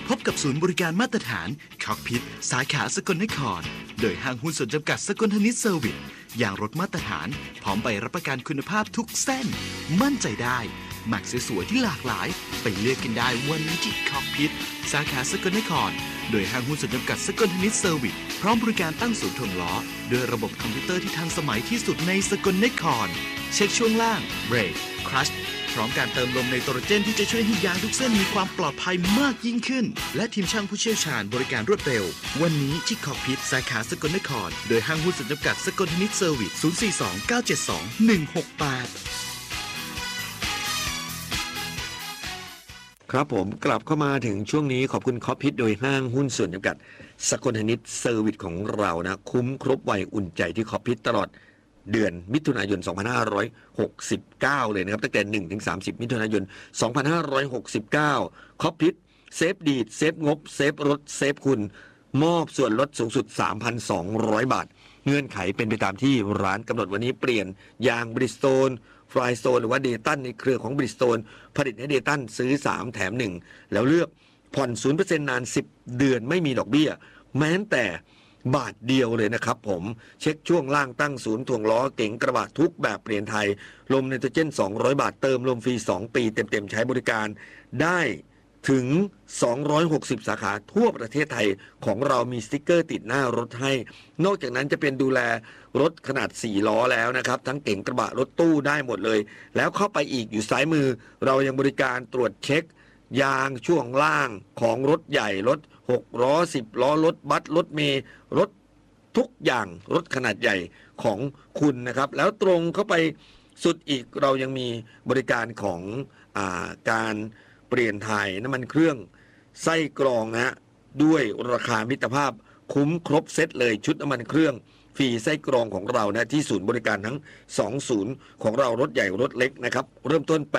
พบกับศูนย์บริการมาตรฐานค็อกพิทสาขาสกลนครโดยห้างหุ้นส่วนจำกัดสกลธนิตเซอร์วิสอย่างรถมาตรฐานพร้อมใบรับประกันคุณภาพทุกเส้นมั่นใจได้แม็กสวยๆที่หลากหลายไปเลือกกันได้วันนี้ที่ค็อกพิทสาขาสกลนครโดยห้างหุ้นส่วนจำกัดสกลธนิตเซอร์วิสพร้อมบริการตั้งศูนย์ถ่วงล้อด้วยระบบคอมพิวเตอร์ที่ทันสมัยที่สุดในสกลนครเช็คช่วงล่างเบรกคลัตช์พร้อมการเติมลมไนโตรเจนที่จะช่วยให้ยางทุกเส้นมีความปลอดภัยมากยิ่งขึ้นและทีมช่างผู้เชี่ยวชาญบริการรวดเร็ววันนี้ที่ค็อกพิทสาขาสกลนครโดยห้างหุ้นส่วนจำกัดสกลธนิตเซอร์วิส042-972-168 ครับผมกลับเข้ามาถึงช่วงนี้ขอบคุณค็อกพิทโดยห้างหุ้นส่วนจำกัดสกลธนิตเซอร์วิสของเรานะคุ้มครบไวอุ่นใจที่ค็อกพิทตลอดเดือนมิถุนายน 2569 เลยนะครับตั้งแต่ 1-30 มิถุนายน 2569 ค็อกพิทเซฟดีดเซฟงบเซฟรถเซฟคุณมอบส่วนลดสูงสุด 3,200 บาทเงื่อนไขเป็นไปตามที่ร้านกำหนดวันนี้เปลี่ยนยางบริสโตนฟลายสโตนหรือว่าเดตันในเครือของบริสโตนผลิตให้เดตันซื้อ3แถม1แล้วเลือกผ่อน 0% นาน10เดือนไม่มีดอกเบี้ยแม้แต่บาทเดียวเลยนะครับผมเช็คช่วงล่างตั้งศูนย์ถ่วงล้อเก๋งกระบะทุกแบบเปลี่ยนไทยลมไนโตรเจน200 บาทเติมลมฟรี2ปีเต็มๆใช้บริการได้ถึง260สาขาทั่วประเทศไทยของเรามีสติ๊กเกอร์ติดหน้ารถให้นอกจากนั้นจะเป็นดูแลรถขนาด4ล้อแล้วนะครับทั้งเก๋งกระบะรถตู้ได้หมดเลยแล้วเข้าไปอีกอยู่ซ้ายมือเรายังบริการตรวจเช็คยางช่วงล่างของรถใหญ่รถ6ล้อ10ล้อรถบัสรถเมล์รถทุกอย่างรถขนาดใหญ่ของคุณนะครับแล้วตรงเข้าไปสุดอีกเรายังมีบริการของการเปลี่ยนถ่ายน้ำมันเครื่องไส้กรองนะด้วยราคามิตรภาพคุ้มครบเซตเลยชุดน้ำมันเครื่องฟรีไส้กรองของเรานะที่ศูนย์บริการทั้ง2ศูนย์ของเรารถใหญ่รถเล็กนะครับเริ่มต้น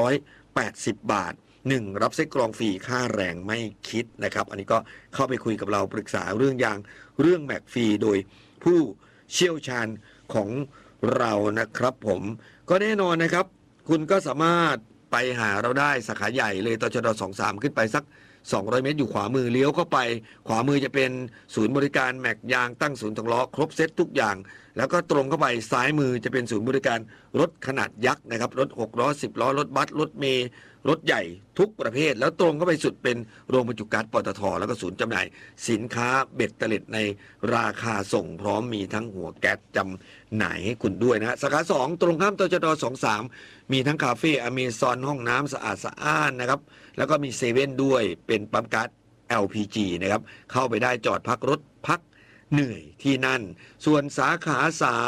880 บาท1รับไส้กรองฟรีค่าแรงไม่คิดนะครับอันนี้ก็เข้าไปคุยกับเราปรึกษาเรื่องยางเรื่องแม็กฟรีโดยผู้เชี่ยวชาญของเรานะครับผมก็แน่นอนนะครับคุณก็สามารถไปหาเราได้สาขาใหญ่เลยตชด23ขึ้นไปสัก200 เมตรอยู่ขวามือเลี้ยวเข้าไปขวามือจะเป็นศูนย์บริการแม็กยางตั้งศูนย์ถ่วงล้อครบเซตทุกอย่างแล้วก็ตรงเข้าไปซ้ายมือจะเป็นศูนย์บริการรถขนาดยักษ์นะครับรถ6ล้อ10ล้อรถบัสรถเมล์รถใหญ่ทุกประเภทแล้วตรงเข้าไปสุดเป็นโรงบรรจุก๊าซปตทแล้วก็ศูนย์จำหน่ายสินค้าเบ็ดเตล็ดในราคาส่งพร้อมมีทั้งหัวแก๊สจำหน่ายให้คุณด้วยนะสาขา2ตรงข้ามตชด23มีทั้งคาเฟ่อเมซอนห้องน้ำสะอาดสะอ้านนะครับแล้วก็มีเซเว่นด้วยเป็นปั๊มก๊าซ LPG นะครับเข้าไปได้จอดพักรถพักเหนื่อยที่นั่นส่วนสาขา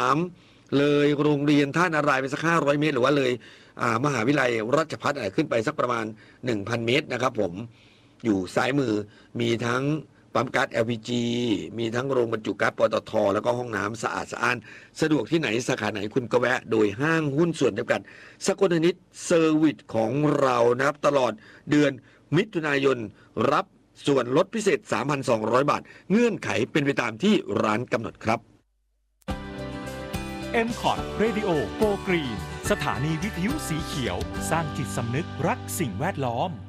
3เลยโรงเรียนท่านารายไปสัก500 เมตรหรือว่าเลยมหาวิทยาลัยราชภัฏขึ้นไปสักประมาณ 1,000 เมตรนะครับผมอยู่ซ้ายมือมีทั้งปั๊มก๊าซ LPG มีทั้งโรงบรรจุก๊าซปตทแล้วก็ห้องน้ำสะอาดสะอ้านสะดวกที่ไหนสาขาไหนคุณก็แวะโดยห้างหุ้นส่วนจำกัดสกลธนิตเซอร์วิสของเรานะครับตลอดเดือนมิถุนายนรับส่วนลดพิเศษ 3,200 บาทเงื่อนไขเป็นไปตามที่ร้านกำหนดครับ MCOT Radio Go Green สถานีวิทยุสีเขียวสร้างจิตสำนึกรักสิ่งแวดล้อม